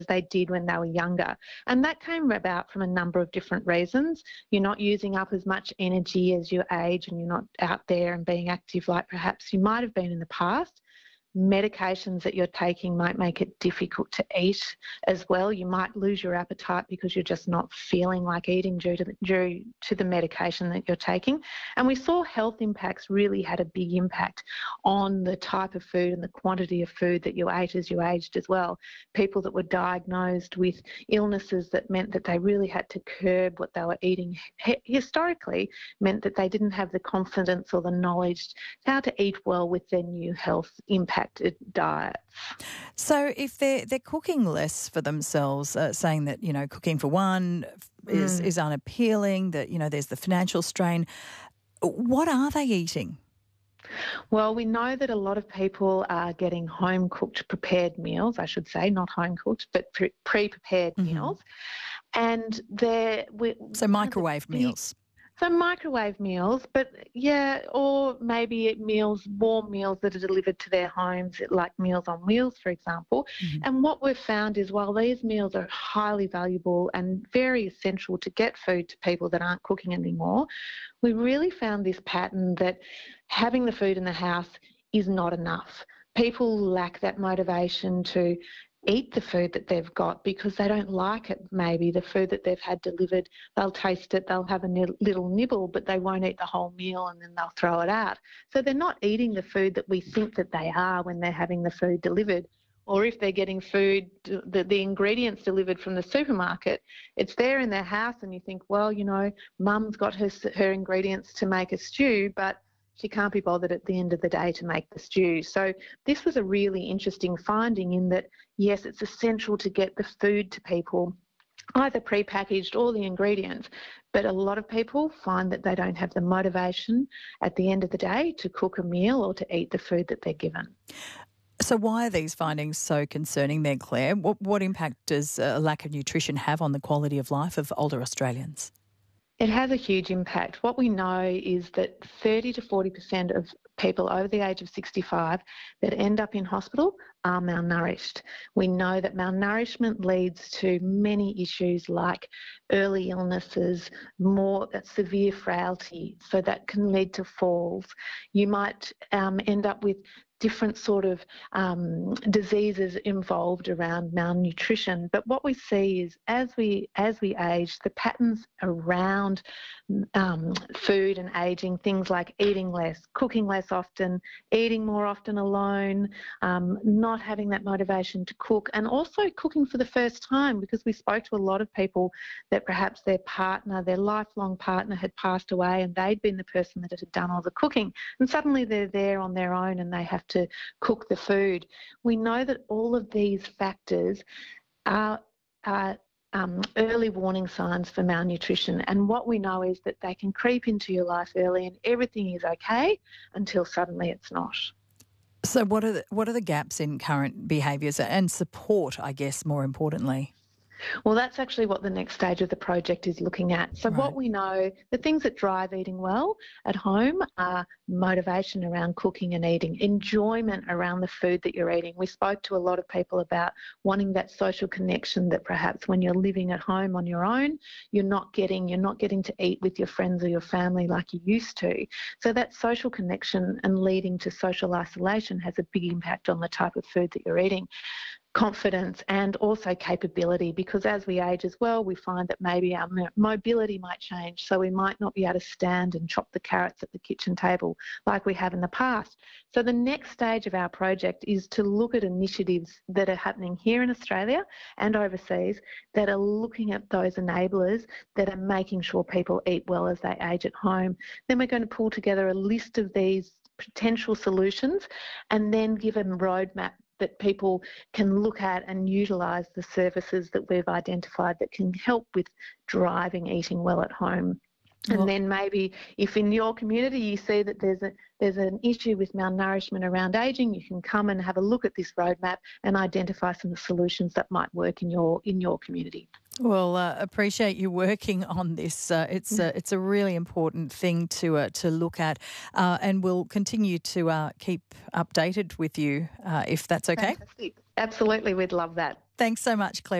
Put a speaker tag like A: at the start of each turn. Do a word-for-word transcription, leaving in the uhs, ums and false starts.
A: they did when they were younger. And that came about from a number of different reasons. You're not using up as much energy as you age, and you're not out there and being active like perhaps you might have been in the past. Medications that you're taking might make it difficult to eat as well. You might lose your appetite because you're just not feeling like eating due to the, due to the medication that you're taking. And we saw health impacts really had a big impact on the type of food and the quantity of food that you ate as you aged as well. People that were diagnosed with illnesses that meant that they really had to curb what they were eating historically meant that they didn't have the confidence or the knowledge how to eat well with their new health impact diets.
B: So if they're, they're cooking less for themselves, uh, saying that, you know, cooking for one is, mm. is unappealing, that, you know, there's the financial strain, what are they eating?
A: Well, we know that a lot of people are getting home-cooked prepared meals, I should say, not home-cooked, but pre- pre-prepared mm-hmm. meals. And they're... We,
B: so microwave the, meals.
A: So microwave meals, but yeah, or maybe meals, warm meals that are delivered to their homes, like Meals on Wheels, for example. Mm-hmm. And what we've found is while these meals are highly valuable and very essential to get food to people that aren't cooking anymore, we really found this pattern that having the food in the house is not enough. People lack that motivation to eat the food that they've got because they don't like it, maybe, the food that they've had delivered. They'll taste it, they'll have a little nibble, but they won't eat the whole meal and then they'll throw it out. So they're not eating the food that we think that they are when they're having the food delivered. Or if they're getting food, the, the ingredients delivered from the supermarket, it's there in their house and you think, well, you know, mum's got her, her ingredients to make a stew, but she can't be bothered at the end of the day to make the stew. So this was a really interesting finding in that, yes, it's essential to get the food to people, either prepackaged or the ingredients, but a lot of people find that they don't have the motivation at the end of the day to cook a meal or to eat the food that they're given.
B: So why are these findings so concerning then, Claire? What, what impact does a lack of nutrition have on the quality of life of older Australians?
A: It has a huge impact. What we know is that thirty to forty percent of people over the age of sixty-five that end up in hospital are malnourished. We know that malnourishment leads to many issues like early illnesses, more severe frailty, so that can lead to falls. You might um, end up with different sort of um, diseases involved around malnutrition. But what we see is as we as we age, the patterns around um, food and ageing, things like eating less, cooking less often, eating more often alone, um, not having that motivation to cook, and also cooking for the first time, because we spoke to a lot of people that perhaps their partner, their lifelong partner had passed away and they'd been the person that had done all the cooking, and suddenly they're there on their own and they have to cook the food. We know that all of these factors are, are um, early warning signs for malnutrition, and what we know is that they can creep into your life early and everything is okay until suddenly it's not.
B: So what are the, what are the gaps in current behaviours and support, I guess, more importantly?
A: Well, that's actually what the next stage of the project is looking at. So right. What we know, the things that drive eating well at home are motivation around cooking and eating, enjoyment around the food that you're eating. We spoke to a lot of people about wanting that social connection that perhaps when you're living at home on your own, you're not getting, you're not getting to eat with your friends or your family like you used to. So that social connection and leading to social isolation has a big impact on the type of food that you're eating. Confidence and also capability, because as we age as well, we find that maybe our mobility might change, so we might not be able to stand and chop the carrots at the kitchen table like we have in the past. So the next stage of our project is to look at initiatives that are happening here in Australia and overseas that are looking at those enablers that are making sure people eat well as they age at home. Then we're going to pull together a list of these potential solutions and then give a roadmap that people can look at and utilise the services that we've identified that can help with driving eating well at home. And well, then maybe if in your community you see that there's a there's an issue with malnourishment around ageing, you can come and have a look at this roadmap and identify some solutions that might work in your in your community.
B: Well, uh, appreciate you working on this. Uh, it's uh, it's a really important thing to uh, to look at, uh, and we'll continue to uh, keep updated with you uh, if that's okay.
A: Fantastic. Absolutely, we'd love that.
B: Thanks so much, Claire.